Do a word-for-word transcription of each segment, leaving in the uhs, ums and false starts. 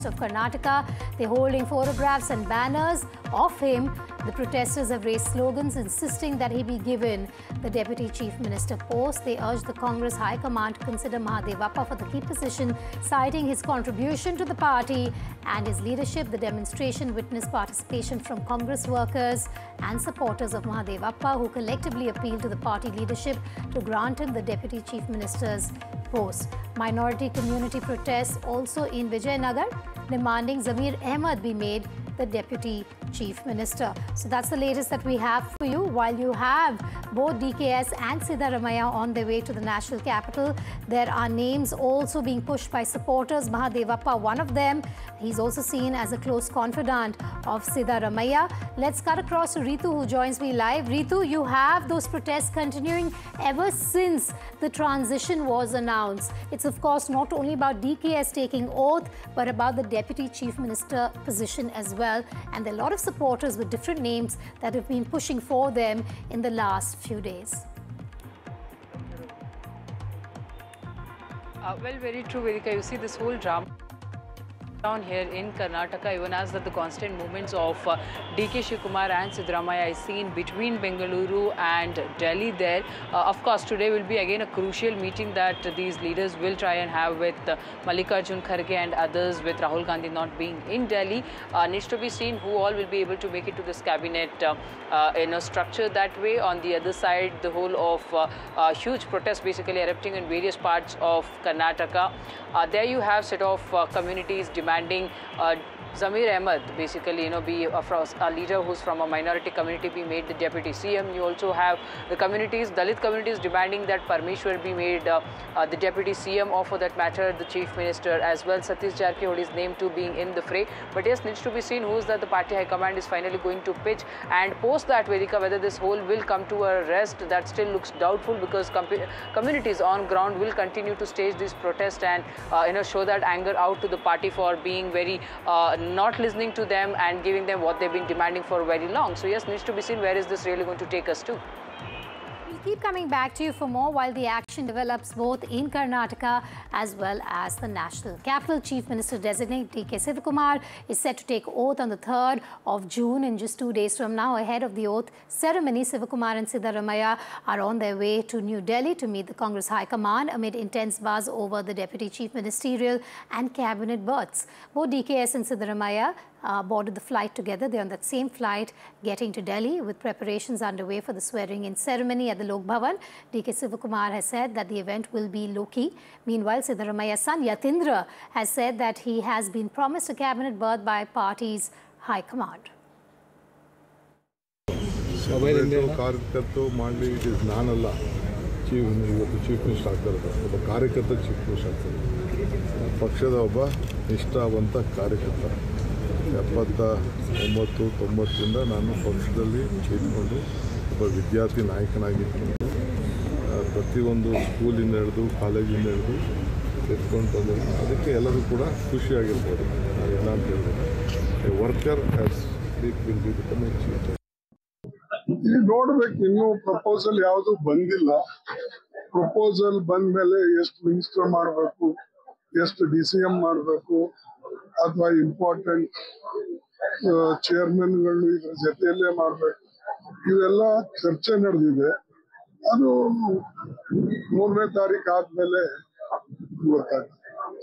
of Karnataka. They're holding photographs and banners of him. The protesters have raised slogans insisting that he be given the Deputy Chief Minister post. They urge the Congress High Command to consider Mahadevappa for the key position, citing his contribution to the party and his leadership. The demonstration witnessed participation from Congress workers and supporters of Mahadevappa, who collectively appealed to the party leadership to grant him the Deputy Chief Minister's post. Minority community protests also in Vijayanagar, demanding Zamir Ahmed be made the Deputy Chief Minister. So that's the latest that we have for you. While you have both D K S and Siddaramaiah on their way to the national capital, there are names also being pushed by supporters. Mahadevappa, one of them. He's also seen as a close confidant of Siddaramaiah. Let's cut across to Ritu, who joins me live. Ritu, you have those protests continuing ever since the transition was announced. It's of course not only about D K S taking oath, but about the Deputy Chief Minister position as well. And there are a lot of supporters with different names that have been pushing for them in the last few days. Uh, well, very true, Vedika. You see this whole drama down here in Karnataka, even as that the constant movements of uh, D K Shivakumar and Siddaramaiah is seen between Bengaluru and Delhi there. Uh, of course, today will be again a crucial meeting that uh, these leaders will try and have with uh, Mallikarjun Kharge and others, with Rahul Gandhi not being in Delhi. Uh, needs to be seen who all will be able to make it to this cabinet uh, uh, in a structure that way. On the other side, the whole of uh, uh, huge protests basically erupting in various parts of Karnataka. Uh, there you have set of uh, communities demanding uh, Zamir Ahmed basically, you know, be a, a leader who's from a minority community be made the Deputy C M. You also have the communities, Dalit communities, demanding that Parmeshwar be made uh, uh, the Deputy C M, or for that matter the Chief Minister as well. Satish Jarkiholy's name too being in the fray. But yes, needs to be seen who is that the party high command is finally going to pitch, and post that, Vedika, whether this whole will come to a rest, that still looks doubtful, because com communities on ground will continue to stage this protest and uh, you know, show that anger out to the party for being very uh, not listening to them and giving them what they've been demanding for very long. So yes, needs to be seen where is this really going to take us to. We'll keep coming back to you for more while the action develops both in Karnataka as well as the national capital. Chief Minister designate D K Shivakumar is set to take oath on the third of June, in just two days from now. Ahead of the oath ceremony, Shivakumar and Siddaramaiah are on their way to New Delhi to meet the Congress High Command amid intense buzz over the Deputy Chief Ministerial and Cabinet berths. Both D K S and Siddaramaiah Uh, boarded the flight together. They're on that same flight getting to Delhi, with preparations underway for the swearing-in ceremony at the Lok Bhavan. D K Shivakumar has said that the event will be low-key. Meanwhile, Siddaramaiah's son Yatindra has said that he has been promised a cabinet berth by party's high command. ಕಾರ್ಯಕರ್ತರು ಮಾಡಲಿ, it is ನಾನಲ್ಲ chief ಇವತ್ತು chief minister ಆಗ್ತಾ ಇರೋದು, ಒಬ್ಬ ಕಾರ್ಯಕರ್ತ chief minister ಆಗ್ತಾರೆ. ಪಕ್ಷದ ಒಬ್ಬ ನಿಷ್ಠಾವಂತ ಕಾರ್ಯಕರ್ತ. ಎಪ್ಪತ್ತ ಒಂಬತ್ತು ತೊಂಬತ್ತರಿಂದ ನಾನು ಪಕ್ಷದಲ್ಲಿ ಇದ್ಕೊಂಡು ಒಬ್ಬ ವಿದ್ಯಾರ್ಥಿ ನಾಯಕನಾಗಿದ್ಕೊಂಡು ಪ್ರತಿಯೊಂದು ಸ್ಕೂಲಿಂದ ಹಿಡಿದು ಕಾಲೇಜಿಂದ ಹಿಡಿದು ಎತ್ಕೊಂಡು ಬಂದಿದ್ದೀನಿ. ಅದಕ್ಕೆ ಎಲ್ಲರೂ ಕೂಡ ಖುಷಿಯಾಗಿರ್ಬೋದು. ನಾವೆಲ್ಲ ಅಂತ ಹೇಳಿದ್ರೆ worker has sleep will be become A chief. ಈಗ ನೋಡ್ಬೇಕು, ಇನ್ನೂ ಪ್ರಪೋಸಲ್ ಯಾವುದು ಬಂದಿಲ್ಲ. ಪ್ರಪೋಸಲ್ ಬಂದ ಮೇಲೆ ಎಷ್ಟು ಮಿನಿಸ್ಟರ್ ಮಾಡಬೇಕು, ಎಷ್ಟು ಡಿ ಸಿ ಎಂ ಮಾಡಬೇಕು, ಅಥವಾ ಇಂಪಾರ್ಟೆಂಟ್ ಚೇರ್ಮನ್ಗಳು ಇದ್ರ ಜೊತೆಯಲ್ಲೇ ಮಾಡ್ಬೇಕು, ಇವೆಲ್ಲ ಚರ್ಚೆ ನಡೆದಿದೆ. ಅದು ಮೂರನೇ ತಾರೀಕು ಆದ್ಮೇಲೆ ಗೊತ್ತಾಗ್ತದೆ.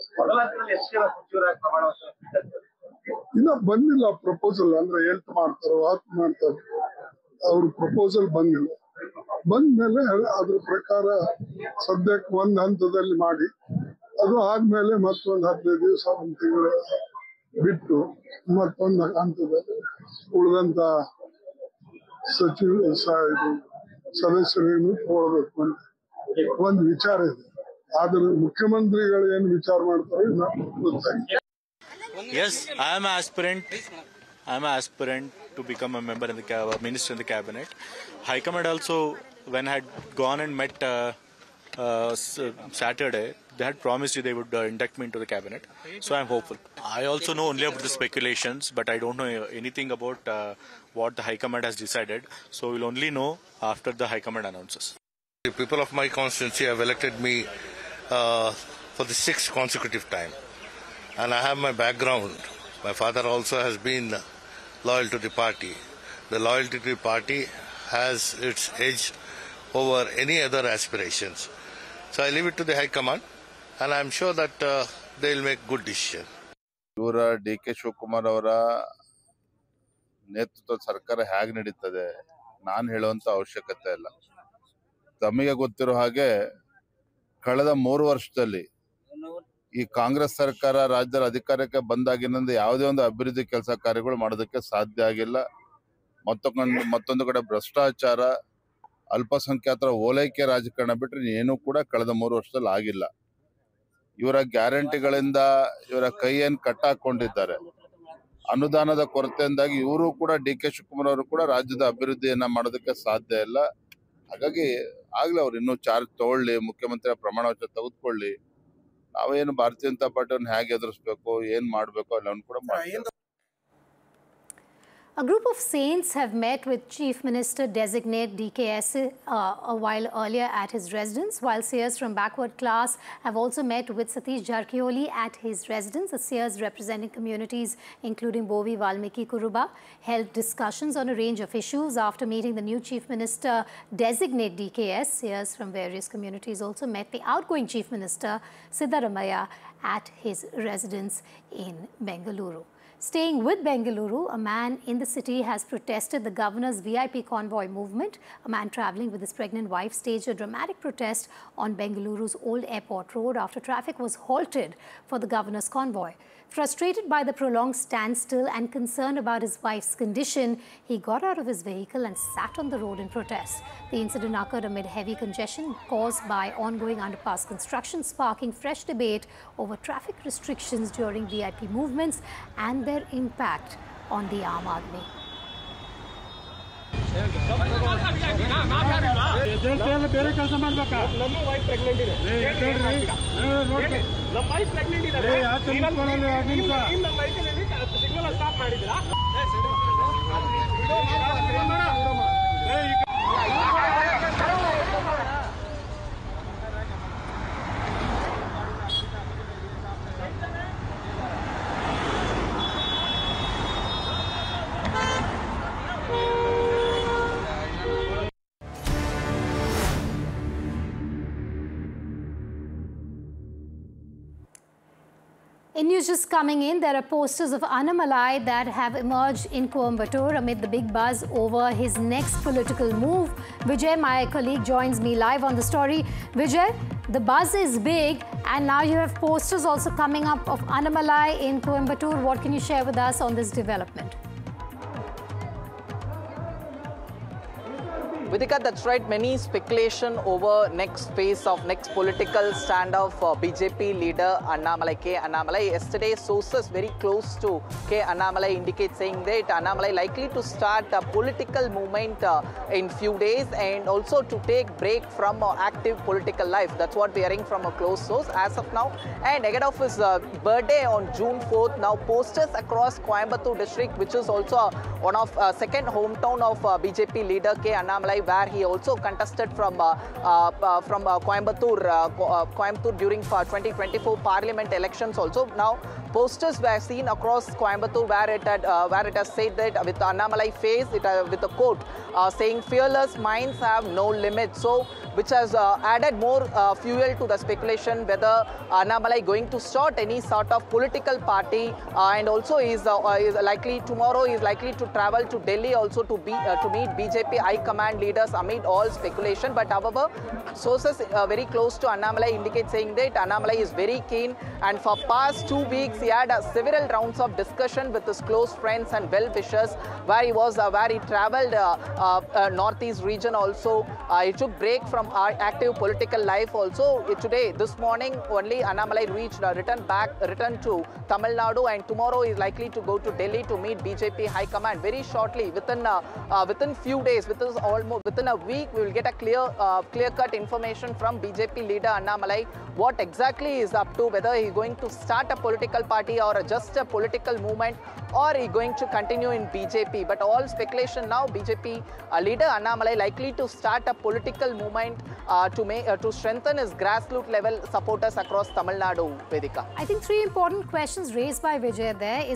ಇನ್ನ ಬಂದಿಲ್ಲ ಪ್ರಪೋಸಲ್, ಅಂದ್ರೆ ಎಂಟು ಮಾಡ್ತಾರೋ ಹತ್ತು ಮಾಡ್ತಾರೋ, ಅವ್ರ ಪ್ರಪೋಸಲ್ ಬಂದಿಲ್ಲ. ಬಂದ್ಮೇಲೆ ಅದ್ರ ಪ್ರಕಾರ ಸದ್ಯಕ್ಕೆ ಒಂದ್ ಹಂತದಲ್ಲಿ ಮಾಡಿ, ಅದು ಆದ್ಮೇಲೆ ಮತ್ತೊಂದು ಹದಿನೈದು ದಿವಸ ಒಂದು ತಿಂಗಳು ಬಿಟ್ಟು ಮತ್ತೊಂದು ಹಂತದಲ್ಲಿ ಉಳಿದಂತ ಸಚಿವ ಸದಸ್ಯರೇನು ತಗೊಳ್ಬೇಕು ಅಂತ ಒಂದು ವಿಚಾರ ಇದೆ. ಆದ್ರೆ ಮುಖ್ಯಮಂತ್ರಿಗಳು ಏನು ವಿಚಾರ ಮಾಡ್ತಾರೆ ಗೊತ್ತಾಗಿದೆ. Yes, I am an aspirant. I am an aspirant to become a member in the cabinet, minister in the cabinet. High Command also, when I had gone and met uh, uh, Saturday, they had promised you they would uh, induct me into the cabinet. So I am hopeful. I also know only about the speculations, but I don't know anything about uh, what the High Command has decided. So we'll only know after the High Command announces. The people of my constituency have elected me uh, for the sixth consecutive time. and I have my background. My father also has been loyal to the party. The loyalty to the party has its edge over any other aspirations. So I leave it to the High Command, and I am sure that uh, they will make good decision. ಇವರ D K Shivakumar ಅವರ ನೇತೃತ್ವದ ಸರ್ಕಾರ ಹೇಗೆ ನಡೀತದೆ ನಾನು ಹೇಳುವಂತ ಅವಶ್ಯಕತೆ ಇಲ್ಲ. ತಮಗೆ ಗೊತ್ತಿರೋ ಹಾಗೆ ಕಳೆದ ಮೂರು ವರ್ಷದಲ್ಲಿ ಈ ಕಾಂಗ್ರೆಸ್ ಸರ್ಕಾರ ರಾಜ್ಯದ ಅಧಿಕಾರಕ್ಕೆ ಬಂದಾಗಿನಿಂದ ಯಾವುದೇ ಒಂದು ಅಭಿವೃದ್ಧಿ ಕೆಲಸ ಕಾರ್ಯಗಳು ಮಾಡೋದಕ್ಕೆ ಸಾಧ್ಯ ಆಗಿಲ್ಲ. ಮತ್ತೊಂದು ಮತ್ತೊಂದು ಕಡೆ ಭ್ರಷ್ಟಾಚಾರ, ಅಲ್ಪಸಂಖ್ಯಾತರ ಓಲೈಕೆ ರಾಜಕಾರಣ ಬಿಟ್ಟರೆ ಏನೂ ಕೂಡ ಕಳೆದ ಮೂರು ವರ್ಷದಲ್ಲಿ ಆಗಿಲ್ಲ. ಇವರ ಗ್ಯಾರಂಟಿಗಳಿಂದ ಇವರ ಕೈಯನ್ನು ಕಟ್ಟಾಕೊಂಡಿದ್ದಾರೆ. ಅನುದಾನದ ಕೊರತೆಯಿಂದಾಗಿ ಇವರು ಕೂಡ ಡಿ ಕೆ ಶಿವಕುಮಾರ್ ಅವರು ಕೂಡ ರಾಜ್ಯದ ಅಭಿವೃದ್ಧಿಯನ್ನ ಮಾಡೋದಕ್ಕೆ ಸಾಧ್ಯ ಇಲ್ಲ. ಹಾಗಾಗಿ ಆಗ್ಲೇ ಅವ್ರು ಇನ್ನೂ ಚಾರ್ಜ್ ತಗೊಳ್ಳಿ, ಮುಖ್ಯಮಂತ್ರಿ ಪ್ರಮಾಣ ವಚನ ತೆಗೆದುಕೊಳ್ಳಿ. ನಾವೇನು ಭಾರತೀಯ ಜನತಾ ಪಾರ್ಟಿಯನ್ನು ಹೇಗೆ ಎದುರಿಸಬೇಕು, ಏನ್ ಮಾಡಬೇಕು ಎಲ್ಲವನ್ನು ಕೂಡ ಮಾಡ್ತೀವಿ. A group of saints have met with Chief Minister designate D K S uh, a while earlier at his residence, while seers from backward class have also met with Satish Jarkioli at his residence. The seers representing communities including Bovi, Valmiki, Kuruba held discussions on a range of issues. After meeting the new Chief Minister designate D K S, seers from various communities also met the outgoing Chief Minister Siddaramaiah at his residence in Bengaluru. Staying with Bengaluru, a man in the city has protested the governor's V I P convoy movement. A man travelling with his pregnant wife staged a dramatic protest on Bengaluru's Old Airport Road after traffic was halted for the governor's convoy. Frustrated by the prolonged standstill and concerned about his wife's condition, he got out of his vehicle and sat on the road in protest. The incident occurred amid heavy congestion caused by ongoing underpass construction, sparking fresh debate over traffic restrictions during V I P movements and their impact on the Aam Aadmi. In news just coming in, there are posters of Annamalai that have emerged in Coimbatore amid the big buzz over his next political move. Vijay, my colleague, joins me live on the story. Vijay, the buzz is big and now you have posters also coming up of Annamalai in Coimbatore. What can you share with us on this development? Vidika, that's right. Many speculation over next phase of next political standoff for B J P leader Annamalai, K. Annamalai. Yesterday, sources very close to K. Annamalai indicate saying that Annamalai likely to start a political movement uh, in few days and also to take break from uh, active political life. That's what we are hearing from a close source as of now. And ahead of his uh, birthday on June fourth, now posters across Coimbatore district, which is also uh, one of uh, second hometown of uh, B J P leader K. Annamalai, where he also contested from uh, uh, uh, from uh, Coimbatore, uh, uh, Coimbatore during uh, twenty twenty-four Parliament elections. Also now posters were seen across Coimbatore where it had uh, where it has said that with Annamalai face, it uh, with a quote uh, saying "Fearless minds have no limit." So which has uh, added more uh, fuel to the speculation whether Annamalai going to start any sort of political party, uh, and also is uh, is likely tomorrow is likely to travel to Delhi also to be uh, to meet B J P High Command leaders amid all speculation. But however, sources uh, very close to Annamalai indicate saying that Annamalai is very keen, and for past two weeks he had uh, several rounds of discussion with his close friends and well-wishers, where he was uh, where he travelled uh, uh, uh, northeast region also. Uh, he took break from our active political life also. Uh, today, this morning only Annamalai reached, uh, returned back, returned to Tamil Nadu, and tomorrow is likely to go to Delhi to meet B J P High Command. Very shortly, within uh, uh, within few days, within almost within a week, we will get a clear uh, clear-cut information from B J P leader Annamalai what exactly is up to, whether he is going to start a political party or just a political movement, or he is going to continue in B J P. But all speculation now, B J P uh, leader Annamalai likely to start a political movement uh, to make uh, to strengthen his grassroots level supporters across Tamil Nadu, Vedika? I think three important questions raised by Vijay there is